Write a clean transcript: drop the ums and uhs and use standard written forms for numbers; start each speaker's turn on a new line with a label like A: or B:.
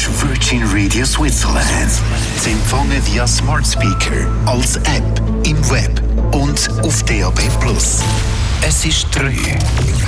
A: ist Virgin Radio Switzerland. Sie empfangen via Smart Speaker, als App, im Web und auf DAB+. Es ist 3.